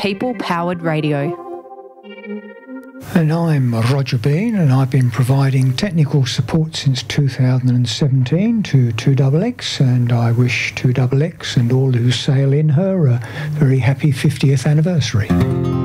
people-powered radio. And I'm Roger Bean, and I've been providing technical support since 2017 to 2XX, and I wish 2XX and all who sail in her a very happy 50th anniversary.